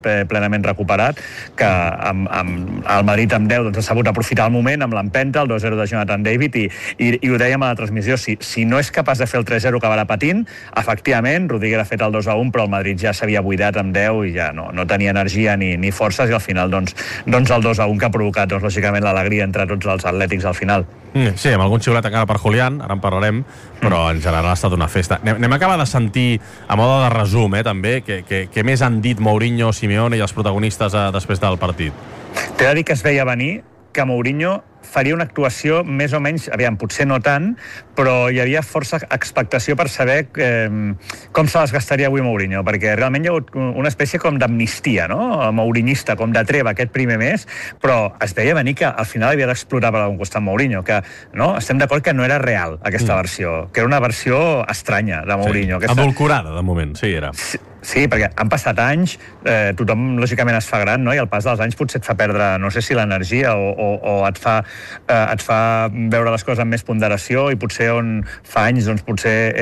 plenament recuperat, que el Madrid amb 10 ha sabut aprofitar el moment amb l'empenta, el 2-0 de Jonathan David, i ho dèiem a la transmissió, si no és capaç de fer el 3-0 que acabarà patint, efectivament, Rudiger ha fet el 2-1, però el Madrid ja s'havia buidat amb 10 i ja no tenia energia ni forces, i al final doncs el 2-1 que ha provocat, lògicament, l'alegria entre tots els atlètics al final. Sí, amb algun xiulet encara per Julián, ara en parlarem, però en general ha estat una festa. Anem a acabar de sentir, a mode de resum, també, què més han dit Mourinho, Simeone i els protagonistes després del partit. T'he de dir que es veia venir que Mourinho faria una actuació més o menys, potser no tant, però hi havia força expectació per saber com se les gastaria avui Mourinho, perquè realment hi ha hagut una espècie com d'amnistia, no? Mourinista, com de treva aquest primer mes, però es veia venir que al final havia d'explotar per algun costat Mourinho, que no? Estem d'acord que no era real aquesta versió, que era una versió estranya de Mourinho. Sí, adulcorada, de moment, sí, era. Sí, perquè han passat anys, tothom lògicament es fa gran, no? I el pas dels anys potser et fa perdre, no sé si l'energia o et fa veure les coses amb més ponderació, i potser on fa anys doncs potser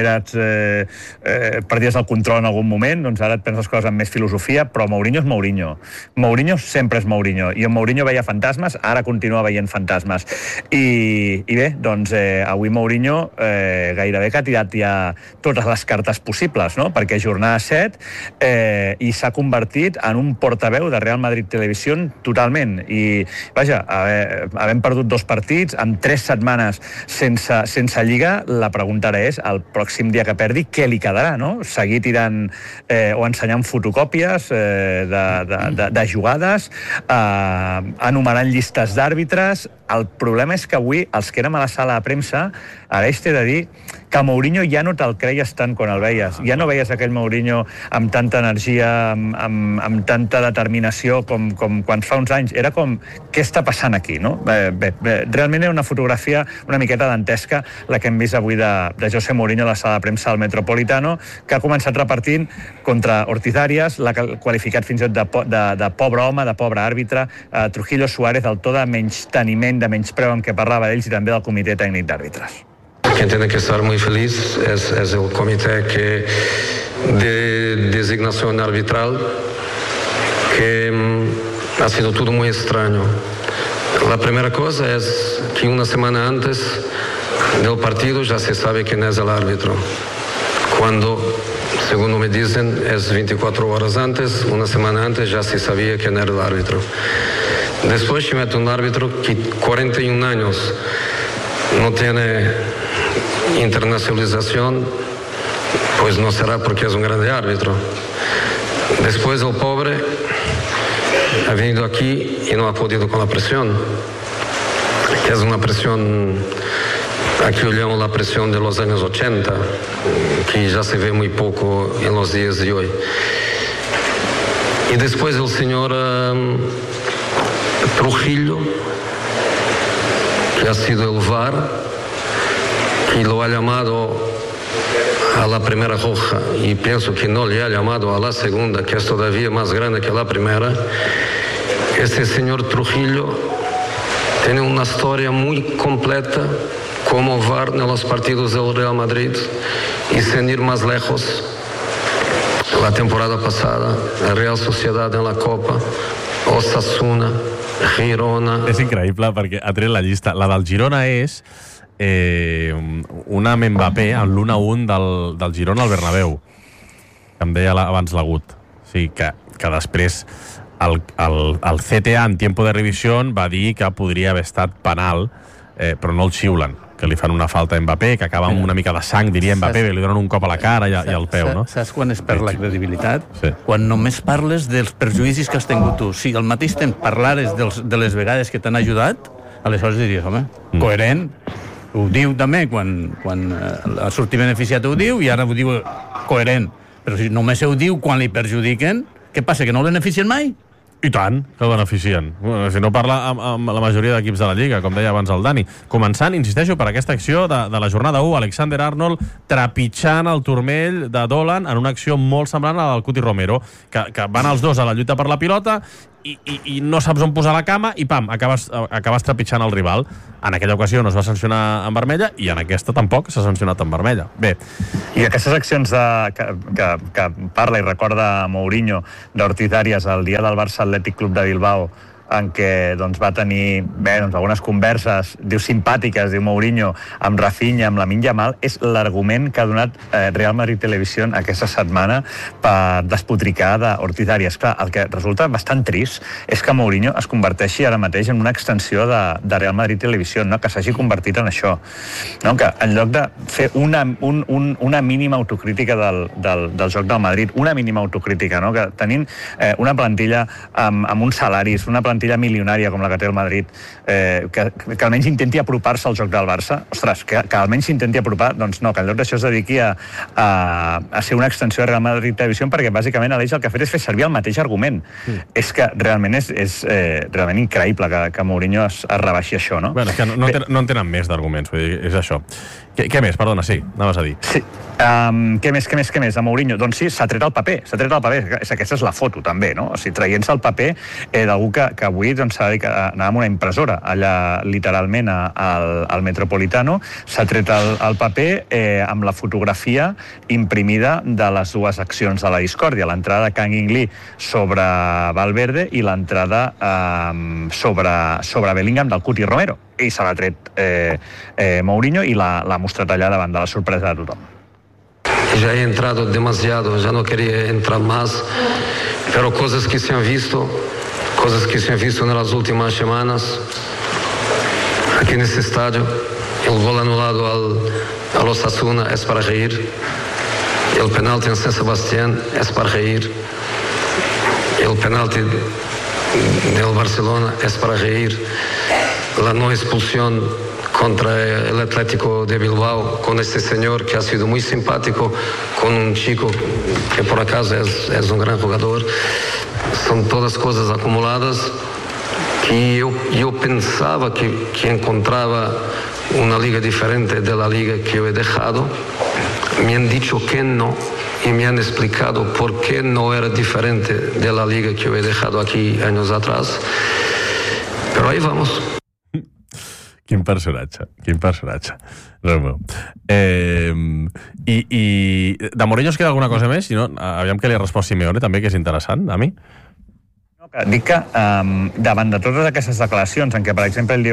perdies el control en algun moment, doncs ara et penses les coses amb més filosofia, però Mourinho és Mourinho. Mourinho sempre és Mourinho, i on Mourinho veia fantasmes, ara continua veient fantasmes. I bé, doncs avui Mourinho gairebé que ha tirat ja totes les cartes possibles, no? Perquè jornada 7 i s'ha convertit en un portaveu de Real Madrid Televisió totalment, i vaja, havent perdut 2 partits en 3 setmanes sense Lliga, la pregunta ara és, el pròxim dia que perdi, què li quedarà, no? Seguir tirant o ensenyant fotocòpies de jugades, enumerant llistes d'àrbitres. El problema és que avui els que érem a la sala de premsa, ara t'he de dir que Mourinho ja no te'l creies tant quan el veies. Ja no veies aquell Mourinho amb tanta energia, amb tanta determinació com quan fa uns anys. Era com, què està passant aquí, no? Bé, realment era una fotografia una miqueta dantesca la que hem vist avui de José Mourinho a la sala de premsa del Metropolitano, que ha començat repartint contra Ortiz Arias, l'ha qualificat fins i tot de pobre home, de pobre àrbitre, Trujillo Suárez, el to de menysteniment, de menyspreu amb què parlava d'ells, i també del comitè tècnic d'àrbitres. Quien tiene que estar muy feliz es el comité de designación arbitral, que ha sido todo muy extraño. La primera cosa es que una semana antes del partido ya se sabe quién es el árbitro. Cuando, según me dicen, es 24 horas antes, una semana antes ya se sabía quién era el árbitro. Después se mete un árbitro que 41 años no tiene internacionalización, pues no será porque es un grande árbitro. Después el pobre ha venido aquí y no ha podido con la presión, que es una presión, aquí yo llamo la presión de los años 80, que ya se ve muy poco en los días de hoy. Y después el señor Trujillo, que ha sido el VAR, que lo ha llamado a la primera roja, y pienso que no le ha llamado a la segunda, que es todavía más grande que la primera. Este señor Trujillo tiene una historia muy completa como VAR en los partidos del Real Madrid, y sin ir más lejos, la temporada pasada, la Real Sociedad en la Copa, Osasuna, Girona... És increïble perquè ha tret la llista. La del Girona és una amb Mbappé en l'1-1 del Girona al Bernabéu, que em deia abans l'Agut. O sigui, que després el CTA en tiempo de revisión va dir que podria haver estat penal, però no el xiulen, que li fan una falta a Mbappé, que acaba amb una mica de sang, diria Mbappé, li donen un cop a la cara i al peu, no? Saps quan es perd la credibilitat? Sí. Quan només parles dels perjudicis que has tingut tu. Si al mateix temps parlares de les vegades que t'han ajudat, aleshores diries, home, coherent, ho diu també quan ha sortit beneficiat ho diu, i ara ho diu coherent. Però si només ho diu quan li perjudiquen, què passa, que no el beneficien mai? I tant, que el beneficien. Si no parla amb la majoria d'equips de la Lliga, com deia abans el Dani. Començant, insisteixo, per aquesta acció de la jornada 1, Alexander Arnold trepitjant el turmell de Dolan en una acció molt semblant a la del Cuti Romero, que van els dos a la lluita per la pilota i no saps on posar la cama i pam, acabes trepitjant el rival. En aquella ocasió no es va sancionar en vermella i en aquesta tampoc s'ha sancionat en vermella. Bé. I aquestes accions que parla i recorda Mourinho d'Ortiz Arias el dia del Barça Atlètic Club de Bilbao, en què va tenir algunes converses, diu simpàtiques, diu Mourinho, amb Rafinha, amb Lamine Yamal, és l'argument que ha donat Real Madrid Televisió aquesta setmana per despotricar d'Ortiz Arias. Clar, el que resulta bastant trist és que Mourinho es converteixi ara mateix en una extensió de Real Madrid Televisió, no? Que s'hagi convertit en això. No? Que en lloc de fer una mínima autocrítica del joc del Madrid, una mínima autocrítica, no? Que tenint una plantilla amb uns salaris, una plantilla milionària com la que té el Madrid, que almenys intenti apropar-se al joc del Barça, ostres, que almenys s'intenti apropar, doncs no, que en lloc d'això es dediqui a ser una extensió de Real Madrid Televisió, perquè bàsicament Aleix el que ha fet és fer servir el mateix argument. És que realment és realment increïble que Mourinho es rebaixi això, no? Bueno, és que no en tenen més d'arguments, vull dir, és això. Què més? Perdona, sí, anaves a dir. Sí. Què més? A Mourinho? Doncs sí, s'ha tret el paper. Aquesta és la foto, també, no? O sigui, traient-se el paper d'algú que avui s'ha dedicat a anar amb una impressora allà, literalment, al Metropolitano. S'ha tret el paper amb la fotografia imprimida de les dues accions de la discòrdia. L'entrada de Kang In-lee sobre Valverde i l'entrada sobre Bellingham del Cuti Romero. I se l'ha tret Mourinho i l'ha mostrat allà davant de la sorpresa de tothom. Ya he entrado demasiado, ya no quería entrar más, pero cosas que se han visto en las últimas semanas aquí en este estadio. El gol anulado al Osasuna es para reír, el penalti en San Sebastián es para reír, el penalti del Barcelona es para reír, la no expulsión contra el Atlético de Bilbao, con este señor que ha sido muy simpático, con un chico que por acaso es un gran jugador. Son todas cosas acumuladas que yo pensaba que encontraba una liga diferente de la liga que yo he dejado. Me han dicho que no y me han explicado por qué no era diferente de la liga que yo he dejado aquí años atrás. Pero ahí vamos. Quin personatge, Romeu. I de Mourinho es queda alguna cosa més? Si no, aviam que li ha respost Simeone, també, que és interessant, a mi. Dic que davant de totes aquestes declaracions en què, per exemple, ell diu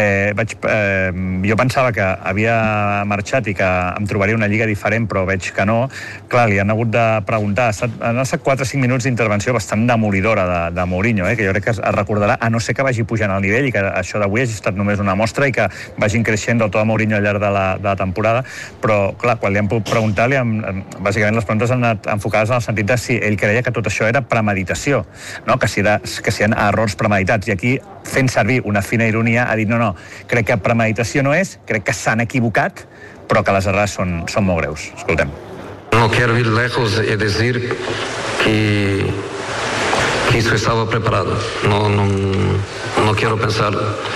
jo pensava que havia marxat i que em trobaria una lliga diferent, però veig que no, clar, li han hagut de preguntar. Han estat 4 o 5 minuts d'intervenció bastant demolidora de Mourinho, que jo crec que es recordarà, a no ser que vagi pujant el nivell i que això d'avui hagi estat només una mostra i que vagin creixent del tot a Mourinho al llarg de la temporada, però clar, quan li han pogut preguntar, bàsicament les preguntes han anat enfocades en el sentit de si ell creia que tot això era premeditació, no? Que si hi ha errors premeditats, i aquí, fent servir una fina ironia, ha dit no, crec que premeditació no és, crec que s'han equivocat, però que les errades són molt greus. Escoltem. No quiero ir lejos y decir que eso estaba preparado. No quiero pensar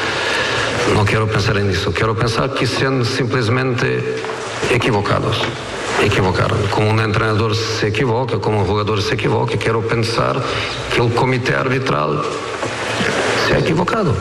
en eso. Quiero pensar que sean simplemente equivocaron. Como un entrenador se equivoca, como un jugador se equivoca, quiero pensar que el comité arbitral se ha equivocado.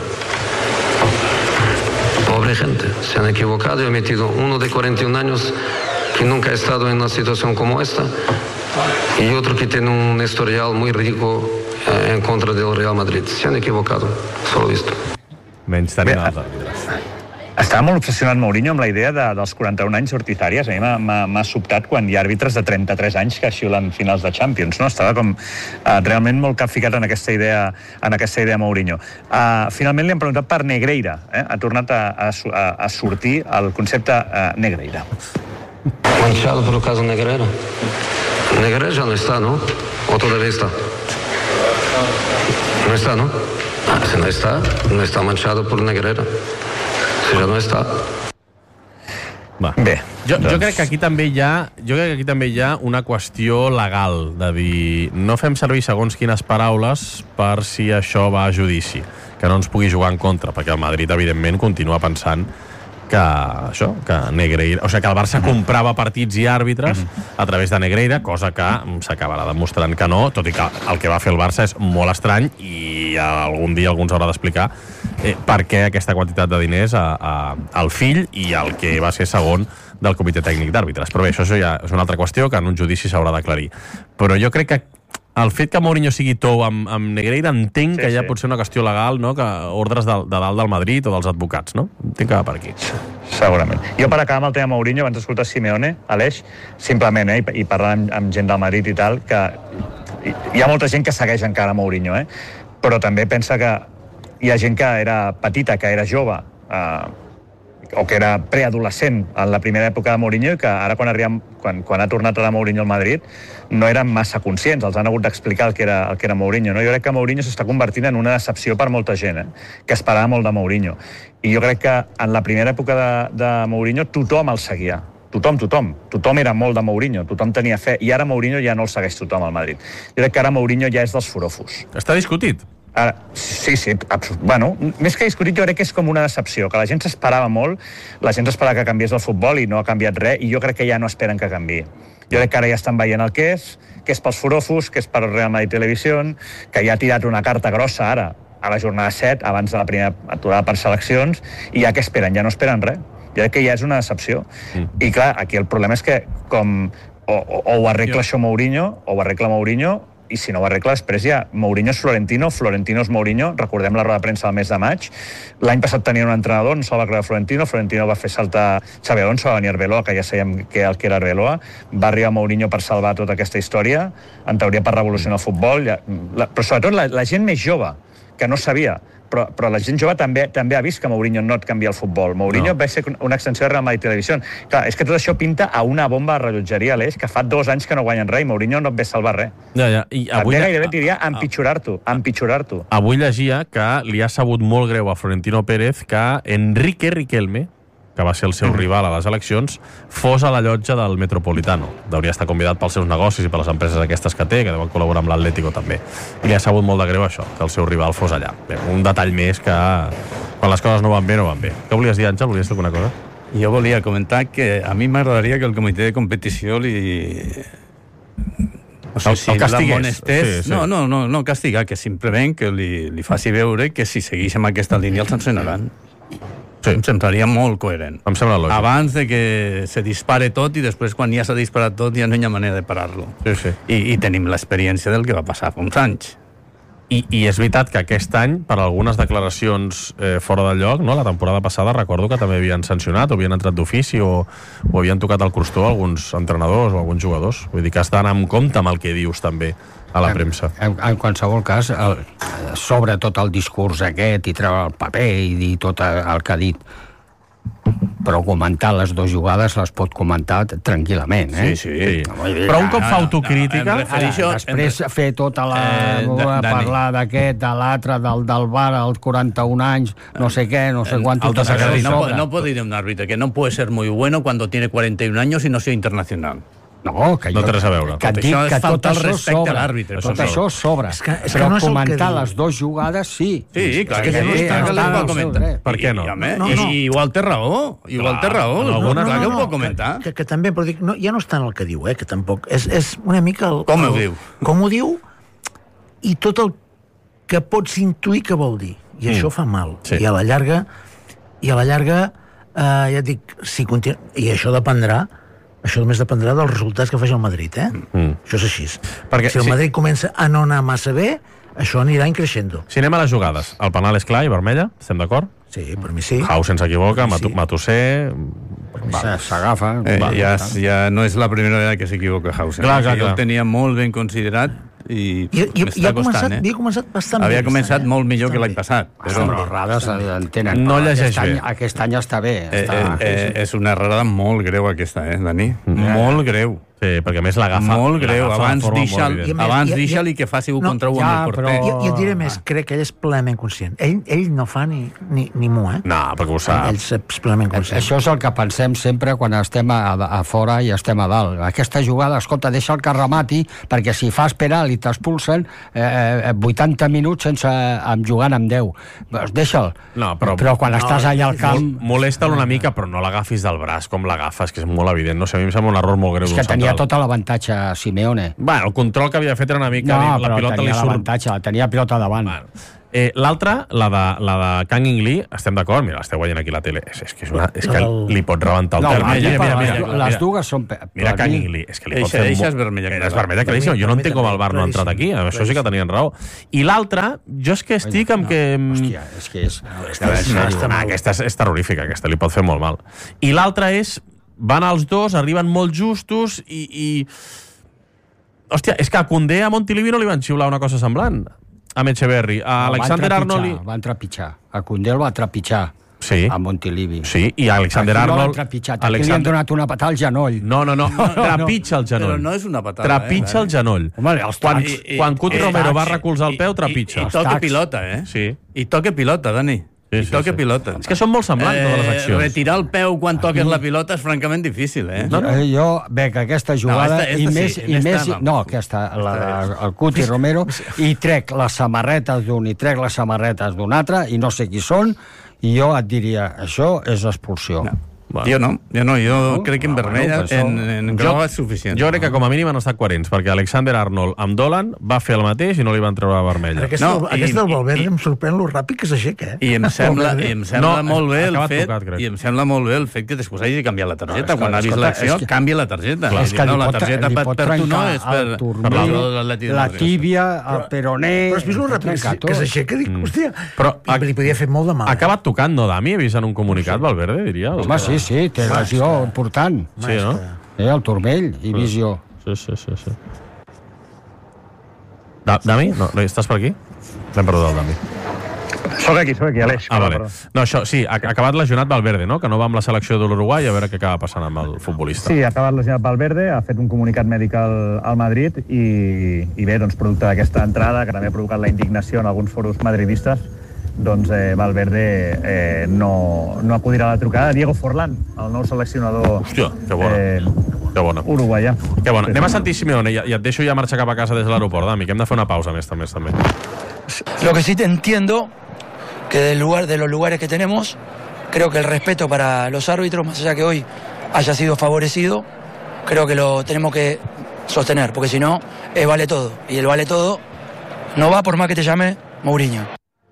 Pobre gente, se han equivocado y han metido uno de 41 años que nunca ha estado en una situación como esta y otro que tiene un historial muy rico en contra del Real Madrid. Se han equivocado, solo visto. Menys tenint els àrbitres. Estava molt obsessionat Mourinho amb la idea dels 41 anys Ortiz Arias. A mi m'ha sobtat quan hi ha àrbitres de 33 anys que xiulen finals de Champions, no? Estava com realment molt capficat en aquesta idea Mourinho. Finalment li han preguntat per Negreira. Ha tornat a sortir el concepte Negreira. Manchado por el caso Negreira. Negreira ya no está, ¿no? ¿O todavía está? No está, ¿no? Si no está manchado por Negreira. Si ja no està. Bé, jo crec que aquí també hi ha una qüestió legal de dir, no fem servir segons quines paraules per si això va a judici, que no ens pugui jugar en contra, perquè el Madrid evidentment continua pensant que Negreira, o sigui, que el Barça comprava partits i àrbitres a través de Negreira, cosa que s'acabarà demostrant que no, tot i que el que va fer el Barça és molt estrany i i algun dia algú ens haurà d'explicar per què aquesta quantitat de diners al fill i al que va ser segon del comitè tècnic d'àrbitres. Però bé, això ja és una altra qüestió que en un judici s'haurà d'aclarir. Però jo crec que el fet que Mourinho sigui tou amb Negreira entenc que hi ha potser una qüestió legal, no? Que ordres de dalt del Madrid o dels advocats, no? Entenc que va per aquí. Segurament. Jo per acabar amb el tema Mourinho, abans d'escoltar Simeone, Aleix, simplement, i parlant amb gent del Madrid i tal, que hi ha molta gent que segueix encara Mourinho, però també pensa que hi ha gent que era petita, que era jove, o que era preadolescent en la primera època de Mourinho i que ara quan ha tornat a Mourinho al Madrid no eren massa conscients, els han hagut d'explicar el que era Mourinho. No? Jo crec que Mourinho s'està convertint en una decepció per molta gent, que esperava molt de Mourinho. I jo crec que en la primera època de Mourinho tothom el seguia. Tothom era molt de Mourinho, tothom tenia fe, i ara Mourinho ja no el segueix tothom al Madrid. Jo crec que ara Mourinho ja és dels forofos. Està discutit? Ara, sí, bueno, més que discutit jo crec que és com una decepció, que la gent s'esperava molt, la gent s'esperava que canviés el futbol i no ha canviat res, i jo crec que ja no esperen que canviï. Jo crec que ara ja estan veient el que és pels forofos, que és per Real Madrid Televisió, que ja ha tirat una carta grossa ara, a la jornada 7, abans de la primera aturada per seleccions, i ja què esperen? Ja no esperen res. Jo crec que ja és una decepció. I clar, aquí el problema és que o ho arregla això Mourinho, o ho arregla Mourinho, i si no ho arregla, després ja Mourinho és Florentino, Florentino és Mourinho, recordem la roda de premsa del mes de maig, l'any passat tenia un entrenador, no se'l va creure Florentino va fer saltar Xabi Alonso, va venir Arbeloa, que ja sabíem que era Arbeloa, va arribar Mourinho per salvar tota aquesta història, en teoria per revolucionar el futbol, però sobretot la gent més jove, que no sabia, però la gent jove també ha vist que Mourinho no et canvia el futbol. Mourinho va ser una extensió de Real Madrid Televisió. Clar, és que tot això pinta a una bomba de rellotgeria, Aleix, que fa 2 anys que no guanyen res i Mourinho no et ve salvar res. Ja. I avui gairebé diria empitjorar-t'ho. Avui llegia que li ha sabut molt greu a Florentino Pérez que Enrique Riquelme, que va ser el seu rival a les eleccions, fos a la llotja del Metropolitano. Hauria estar convidat pels seus negocis i per les empreses aquestes que té, que deuen col·laborar amb l'Atlético també. I li ha sabut molt de greu això, que el seu rival fos allà. Bé, un detall més que quan les coses no van bé, no van bé. Què volies dir, Àngel? Volies dir alguna cosa? Jo volia comentar que a mi m'agradaria que el comitè de competició no sé si l'amonestés. No castigar, que simplement que li faci veure que si segueix amb aquesta línia el sancionaran. Sí. Em semblaria molt coherent. Em sembla lògic. Abans de que se dispare tot i després quan ja s'ha disparat tot ja no hi ha manera de parar-lo. Sí. I tenim l'experiència del que va passar fa uns anys. I és veritat que aquest any, per algunes declaracions fora de lloc, no? La temporada passada recordo que també havien sancionat o havien entrat d'ofici o havien tocat el crostó alguns entrenadors o alguns jugadors. Vull dir que has d'anar amb compte amb el que dius també a la premsa. En qualsevol cas, sobre tot el discurs aquest i treure el paper i dir tot el que ha dit, però comentar les 2 jugades les pot comentar tranquil·lament, Sí. Però un cop fa autocrítica... Després fer tota parlar d'aquest, de l'altre, del bar als 41 anys, no sé què, no sé quant... No puede ir un árbitro que no puede ser muy bueno cuando tiene 41 años y no sea internacional. No, que no té res a veure. Que dic que tot això sobra. Tot això sobra. Però no comentar les 2 jugades, sí. Sí, clar que sí. Per què no? Igual té raó. Igual té raó. Clar que ho pot comentar. Que també, però dic, ja no està en el que diu, que tampoc. És una mica... Com ho diu? Com ho diu i tot el que pots intuir que vol dir. I això fa mal. I a la llarga, ja et dic, si continua... I això dependrà només dependrà dels resultats que faci el Madrid, Això és així. Perquè si el Madrid comença a no anar massa bé, això anirà increixendo. Si anem a les jugades, el penal és clar i vermella, estem d'acord? Sí, per mi sí. Hausen s'equivoca, Matusser... S'agafa. Ja no és la primera vegada que s'equivoca Hausen. Clar. Jo el tenia molt ben considerat i havia començat bastant bé. Havia començat molt millor que l'any passat. Però errades entenen. No llegeix bé. Aquest any està bé. És una errada molt greu aquesta, Dani? Molt greu. Sí, perquè a més l'agafa... Molt greu. Abans deixa-li que faci un contra un amb el porter. I et diré més, crec que ell és plenament conscient. Ell no fa ni mu, No, perquè ho sap. Ell és plenament conscient. Això és el que pensem sempre quan estem a fora i estem a dalt. Aquesta jugada, escolta, deixa el que remati, perquè si fas penal i t'expulsen 80 minuts jugant amb 10. Deixa'l. No, però quan estàs allà al camp... Molesta-lo una mica, però no l'agafis del braç com l'agafes, que és molt evident. No sé, a mi em sembla un error molt greu. És que tenia tot l'avantatge Simeone. Bueno, el control que havia fet era una mica... No, però tenia l'avantatge, tenia pilota davant. L'altra, la de Kang In Lee, estem d'acord? Mira, l'esteu veient aquí a la tele. És que li pot rebentar el terme. Mira, les dues són... Mira Kang In Lee, és que li pot fer... Eixa és vermella. És vermella claríssima. Jo no entenc com el VAR no ha entrat aquí. Això sí que tenien raó. I l'altra, jo és que estic amb que... Hòstia, és que és... Aquesta és terrorífica, aquesta li pot fer molt mal. I l'altra és... Van els dos, arriben molt justos i... Hòstia, és que a Koundé a Montilivi no li van xiular una cosa semblant. A Echeverri, a Alexander Arnold... Van trepitjar. A Koundé el va trepitjar. Sí. A Montilivi. Sí, i a Alexander Arnold... Aquí li han donat una patada al genoll. No. Trepitja el genoll. Però no és una patada. Trepitja el genoll. Quan Cuti Romero va recolzar el peu, trepitja. I toca pilota, Sí. I toca pilota, Dani. I toca pilota. És que són molt semblants totes les accions. Retirar el peu quan toques la pilota és francament difícil, Jo veig aquesta jugada el Cuti Romero, i trec les samarretes d'un i trec les samarretes d'un altre, i no sé qui són, i jo et diria, això és expulsió. Jo crec que en vermella en groga és suficient. Jo crec que com a mínim han estat coherents, perquè Alexander Arnold amb Dolan va fer el mateix i no li van treure la vermella. Aquesta del Valverde em sorprèn lo ràpid que s'aixeca. I em sembla molt bé el fet que després hagi de canviar la targeta. Quan ha vist l'acció, canvia la targeta. La targeta per tu no és per la tíbia, el peroné... Però has vist lo ràpid que s'aixeca? Dic, hòstia, li podia fer molt de mal. Ha acabat tocant, no, Dami? He vist en un comunicat, Valverde, diria. Home, sí, té lesió important. Sí, no? El turmell i visió. Sí. Dami? No, estàs per aquí? L'hem perdut el Dami. Soc aquí, Aleix. Vale. No, això, sí, ha acabat lesionat Valverde, no? Que no va amb la selecció de l'Uruguai, a veure què acaba passant amb el futbolista. Sí, ha acabat lesionat Valverde, ha fet un comunicat mèdic al Madrid i bé, doncs, producte d'aquesta entrada, que també ha provocat la indignació en alguns foros madridistes, doncs Valverde no acudirà a la trucada. Diego Forlán, el nou seleccionador. Hòstia, que bona. Uruguaià. Que bona. Anem a Santi Simeone i et deixo ja marxar cap a casa des de l'aeroport, Dami, que hem de fer una pausa més també. Lo que sí te entiendo que de los lugares que tenemos, creo que el respeto para los árbitros, más allá que hoy haya sido favorecido, creo que lo tenemos que sostener, porque si no, vale todo. Y el vale todo no va por más que te llame Mourinho.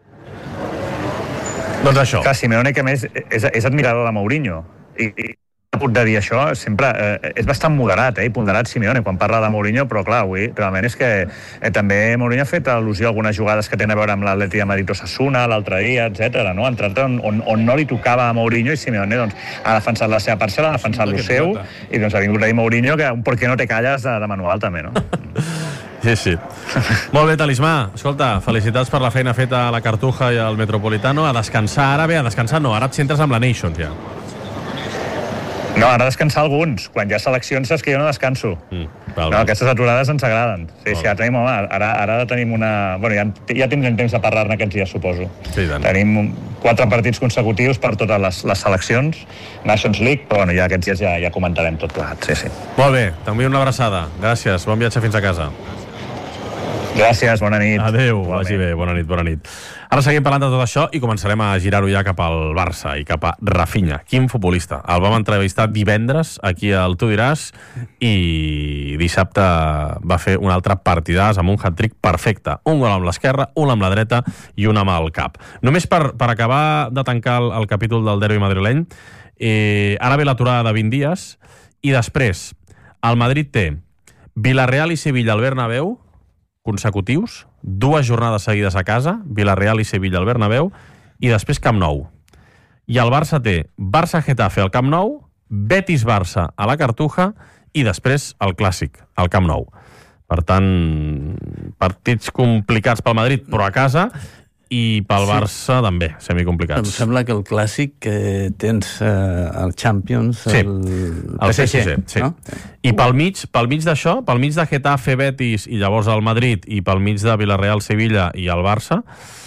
Doncs això. Clar, Simeone, que més és admirador de Mourinho. I a punt de dir això, sempre és bastant moderat i ponderat Simeone quan parla de Mourinho, però clar, avui realment és que també Mourinho ha fet al·lusió a algunes jugades que tenen a veure amb l'Atleti de Madrid Osasuna l'altre dia, etc. No? Ha entrat on no li tocava a Mourinho, i Simeone doncs, ha defensat la seva parcel·la, ha defensat el seu, i doncs ha vingut a dir Mourinho que un ¿por qué no te calles de manual també, no? Sí. Molt bé, Talismà. Escolta, felicitats per la feina feta a la Cartuja i al Metropolitano. A descansar ara, ara et centres amb la Nations, ja. No, ara descansar alguns. Quan hi ha seleccions saps que jo no descanso. No, aquestes aturades ens agraden. Sí, ara tenim, ara tenim una... Bueno, ja tindrem temps de parlar-ne aquests dies, suposo. Sí, tenim 4 partits consecutius per totes les seleccions, Nations League, però bueno, ja aquests dies ja comentarem tot plegat, sí. Molt bé, t'envio una abraçada. Gràcies, bon viatge fins a casa. Gràcies, bona nit. Adéu, vagi bé, bona nit. Ara seguim parlant de tot això i començarem a girar-ho ja cap al Barça i cap a Rafinha. Quin futbolista. El vam entrevistar divendres aquí al Tu Diràs i dissabte va fer un altre partidàs amb un hat-trick perfecte. Un gol amb l'esquerra, un amb la dreta i un amb el cap. Només per acabar de tancar el capítol del derbi madrileny, ara ve l'aturada de 20 dies i després el Madrid té Villarreal i Sevilla al Bernabéu consecutius, 2 jornades seguides a casa, Villarreal i Sevilla al Bernabéu, i després Camp Nou. I el Barça té Barça-Getafe al Camp Nou, Betis-Barça a la Cartuja i després el Clàssic, al Camp Nou. Per tant, partits complicats pel Madrid, però a casa, i pel Barça també, semicomplicats. Em sembla que el Clàssic tens el Champions, el PSG, sí. No? I pel mig d'això, pel mig de Getafe, Betis i llavors el Madrid, i pel mig de Villarreal, Sevilla i el Barça,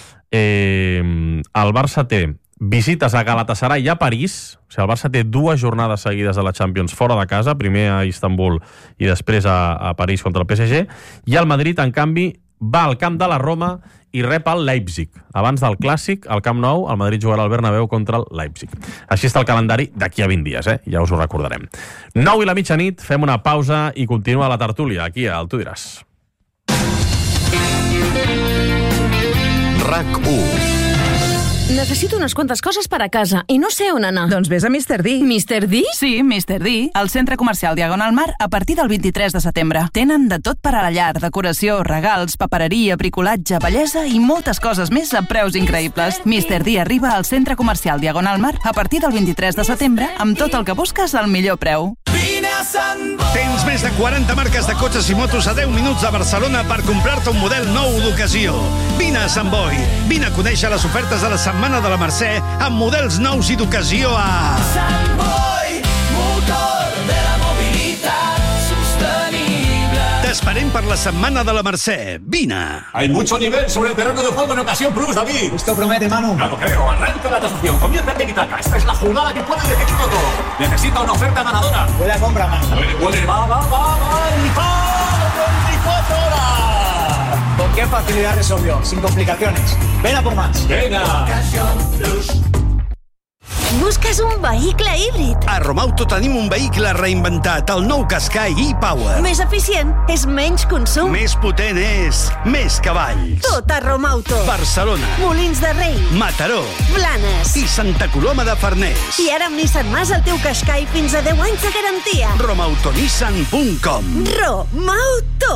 el Barça té visites a Galatasaray i a París. O sigui, el Barça té 2 jornades seguides de la Champions fora de casa, primer a Istanbul i després a París contra el PSG, i el Madrid, en canvi, va al camp de la Roma i rep el Leipzig. Abans del Clàssic, al Camp Nou, el Madrid jugarà al Bernabéu contra el Leipzig. Així està el calendari d'aquí a 20 dies, ja us ho recordarem. 9 i la mitjanit, fem una pausa i continua la tertúlia aquí al Tu Diràs. RAC1. Necessito unes quantes coses per a casa i no sé on anar. Doncs vés a Mr. D. Mr. D? Sí, Mr. D, al centre comercial Diagonal Mar a partir del 23 de setembre. Tenen de tot per a la llar, decoració, regals, papereria, bricolatge, bellesa i moltes coses més a preus increïbles. Mr. D arriba al centre comercial Diagonal Mar a partir del 23 de setembre amb tot el que busques al millor preu. Tens més de 40 marques de cotxes i motos a 10 minuts a Barcelona per comprar-te un model nou d'ocasió. Vine a Sant Boi. Vine a conèixer les ofertes de la Setmana de la Mercè amb models nous i d'ocasió a... Sant Boi, motor de la mobilitat sostenible. T'esperem per la Setmana de la Mercè. Vine. Hay mucho nivel sobre el terreno de juego en Ocasión Plus, David. Esto promete, Manu. No lo creo. Arranca la tasación. Comienza el tiki-taka. Esta es la jugada que puede decidir todo. Necesita una oferta ganadora. Huele a compra, Manu. Huele. Va. ¡Y 24 horas! ¿Con qué facilidad resolvió? Sin complicaciones. Ven a por más. Venga. Ocasión Plus. Busques un vehicle híbrid. A Romauto tenim un vehicle reinventat, el nou Qashqai e-Power. Més eficient és menys consum. Més potent és més cavalls. Tot a Romauto. Barcelona. Molins de Rei. Mataró. Blanes. I Santa Coloma de Farners. I ara amb Nissan Mas el teu Qashqai fins a 10 anys de garantia. Romautonissan.com. Romauto.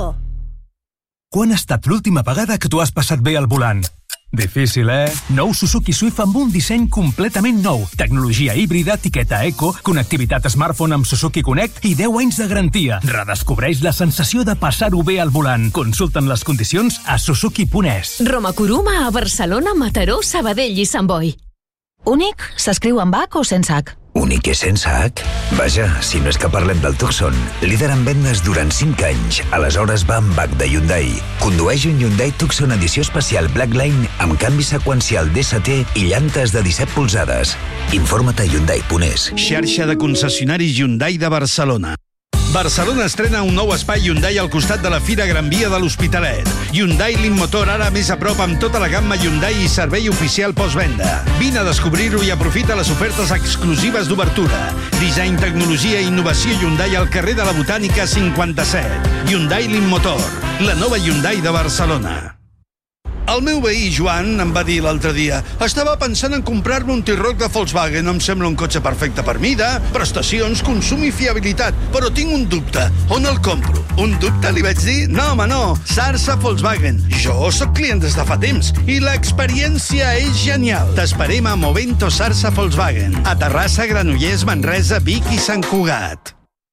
Quan ha estat l'última vegada que t'ho has passat bé al volant? Difícil, Nou Suzuki Swift amb un disseny completament nou. Tecnologia híbrida, etiqueta eco, connectivitat smartphone amb Suzuki Connect i 10 anys de garantia. Redescobreix la sensació de passar-ho bé al volant. Consulta'n les condicions a suzuki.es. Roma Kuruma a Barcelona, Mataró, Sabadell i Sant Boi. Únic s'escriu amb H o sense H? Únic i sense H? Vaja, si no és que parlem del Tucson, líder en vendes durant 5 anys. Aleshores va amb H de Hyundai. Condueix un Hyundai Tucson edició especial Blackline amb canvi seqüencial DST i llantes de 17 polzades. Informa't a Hyundai.es. Xarxa de concessionaris Hyundai de Barcelona. Barcelona estrena un nou espai Hyundai al costat de la Fira Gran Via de l'Hospitalet. Hyundai Motor ara més a prop amb tota la gamma Hyundai i servei oficial postvenda. Vine a descobrir-ho i aprofita les ofertes exclusives d'obertura. Disseny, tecnologia i innovació Hyundai al carrer de la Botànica 57. Hyundai Motor, la nova Hyundai de Barcelona. El meu veí, Joan, em va dir l'altre dia: estava pensant en comprar-me un T-Roc de Volkswagen. Em sembla un cotxe perfecte per mida, prestacions, consum i fiabilitat. Però tinc un dubte. On el compro? Un dubte, li vaig dir? No, home, no. Sarsa Volkswagen. Jo sóc client des de fa temps i l'experiència és genial. T'esperem a Movento Sarsa Volkswagen. A Terrassa, Granollers, Manresa, Vic i Sant Cugat.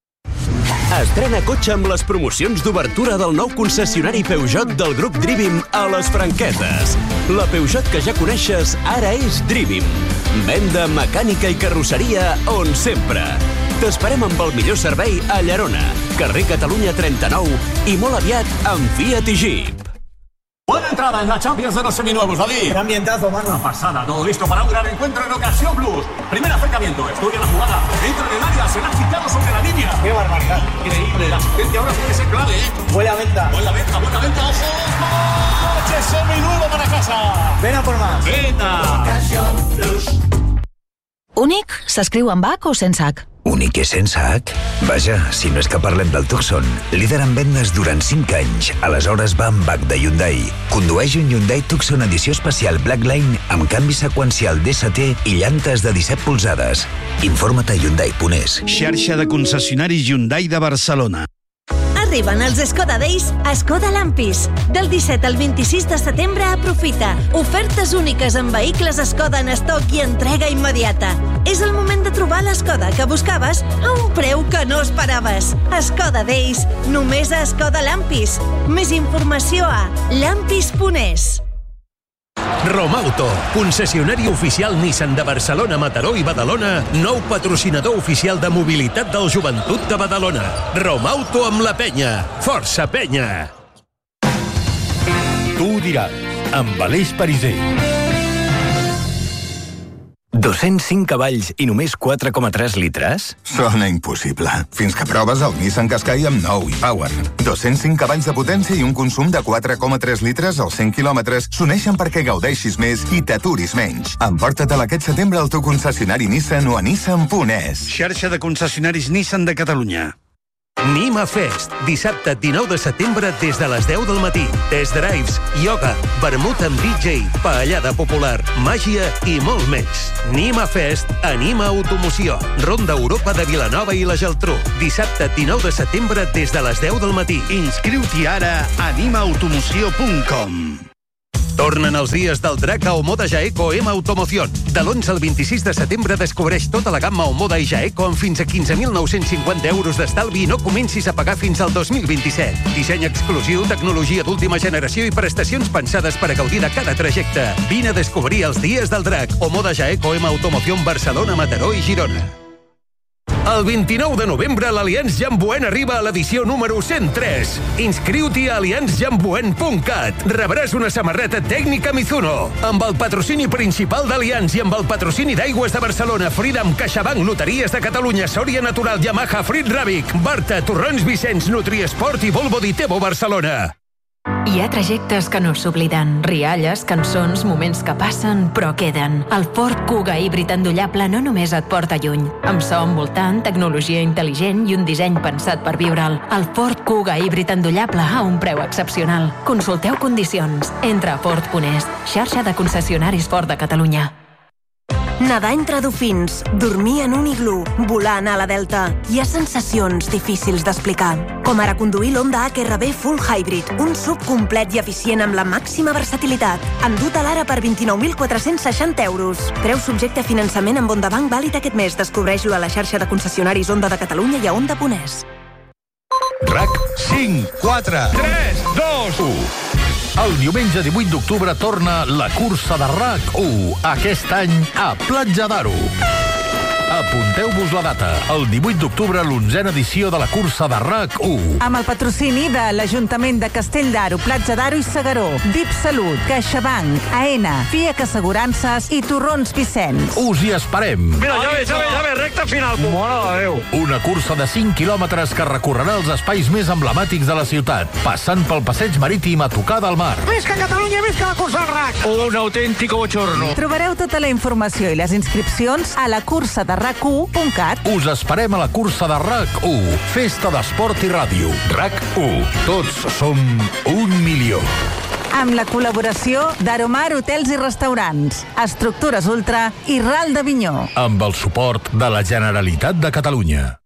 Estrena cotxe amb les promocions d'obertura del nou concessionari Peugeot del grup Drivim a les Franqueses. La Peugeot que ja coneixes ara és Drivim. Venda, mecànica i carrosseria on sempre. T'esperem amb el millor servei a Llerona, carrer Catalunya 39 i molt aviat amb Fiat i Jeep. Buena entrada en la Champions de los seminuevos, David. Qué ambientazo, mano. Una pasada, todo listo para un gran encuentro en Ocasión Plus. Primer acercamiento, estudia la jugada. Entra en el área, se la ha quitado sobre la línea. Qué barbaridad. Increíble, la asistencia ahora puede ser clave, Huele a venta. Buena venta, ojo. ¡Coche seminuevo para casa! Ven a por más. Venga. Ocasión Plus. Únic s'escriu amb H o sense H? Únic i sense H? Vaja, si no és que parlem del Tucson, líder en vendes durant 5 anys. Aleshores va amb H de Hyundai. Condueix un Hyundai Tucson edició especial Blackline amb canvi seqüencial DST i llantes de 17 polzades. Informa't a Hyundai.es. Xarxa de concessionaris Hyundai de Barcelona. Arriben els Skoda Days a Skoda Lampis. Del 17 al 26 de setembre aprofita. Ofertes úniques en vehicles Skoda en estoc i entrega immediata. És el moment de trobar l'Skoda que buscaves a un preu que no esperaves. Skoda Days, només a Skoda Lampis. Més informació a lampis.es. Romauto, concessionari oficial Nissan de Barcelona, Mataró i Badalona, nou patrocinador oficial de mobilitat del Joventut de Badalona. Romauto amb la penya. Força penya! Tu ho diràs, amb Aleix Pariser. 205 cavalls i només 4,3 litres? Sona impossible. Fins que proves el Nissan Qashqai amb nou e-Power. 205 cavalls de potència i un consum de 4,3 litres als 100 quilòmetres s'uneixen perquè gaudeixis més i t'aturis menys. Emporta-te'l aquest setembre al teu concessionari Nissan o a nissan.es. Xarxa de concessionaris Nissan de Catalunya. Nima Fest, dissabte 19 de setembre des de les 10 del matí. Test drives, ioga, vermut amb DJ, paellada popular, màgia i molt més. Nima Fest, Anima Automoció. Ronda Europa de Vilanova i la Geltrú. Dissabte 19 de setembre des de les 10 del matí. Inscriu-t'hi ara a animaautomoció.com. Tornen els dies del drac a Omoda Jaeco M Automoción. De l'11 al 26 de setembre descobreix tota la gamma Omoda i Jaeco amb fins a 15.950 euros d'estalvi i no comencis a pagar fins al 2027. Disseny exclusiu, tecnologia d'última generació i prestacions pensades per a gaudir de cada trajecte. Vine a descobrir els dies del drac. Omoda Jaeco M Automoción Barcelona, Mataró i Girona. El 29 de novembre l'Allianz Jamboen arriba a l'edició número 103. Inscriu-t'hi a allianzjamboen.cat. Rebràs una samarreta tècnica Mizuno. Amb el patrocini principal d'Allianz i amb el patrocini d'Aigües de Barcelona, Freedom, CaixaBank, Loteries de Catalunya, Sòria Natural, Yamaha, Frit Ràbic, Barta, Torrons Vicenç, Nutriesport i Volvo Ditebo Barcelona. Hi ha trajectes que no s'obliden, rialles, cançons, moments que passen, però queden. El Ford Kuga híbrid endollable no només et porta lluny. Amb so envoltant, tecnologia intel·ligent i un disseny pensat per viure'l. El Ford Kuga híbrid endollable a un preu excepcional. Consulteu condicions. Entra a Ford.es, xarxa de concessionaris Ford de Catalunya. Nedar entre dofins, dormir en un iglú, volar a la Delta. Hi ha sensacions difícils d'explicar. Com ara conduir l'Honda HRV Full Hybrid, un SUV complet i eficient amb la màxima versatilitat. Endut a l'ara per 29.460 euros. Preu subjecte a finançament amb Honda Bank vàlid aquest mes. Descobreix-lo a la xarxa de concessionaris Honda de Catalunya i a Honda.es. RAC 5, 4, 3, 2, 1. El diumenge 18 d'octubre torna la cursa de RAC1, aquest any a Platja d'Aro. Apunteu-vos la data, el 18 d'octubre, l'11a edició de la cursa de RAC1. Amb el patrocini de l'Ajuntament de Castell d'Aro, Platja d'Aro i Segaró, VIP Salut, CaixaBank, AENA, FIAC Assegurances i Torrons Vicenç. Us hi esperem. Mira, ja ve, recta final. Mare de Déu. Una cursa de 5 quilòmetres que recorrerà els espais més emblemàtics de la ciutat, passant pel passeig marítim a tocar del mar. Visca Catalunya, visca la cursa del RAC. Un autèntic bochorno. Trobareu tota la informació i les inscripcions a la cursa de RAC1.cat. Us esperem a la cursa de RAC1, festa d'esport i ràdio. RAC1, tots som 1 milió. Amb la col·laboració d'Aromar Hotels i Restaurants, Estructures Ultra i Ral d'Avinyó. Amb el suport de la Generalitat de Catalunya.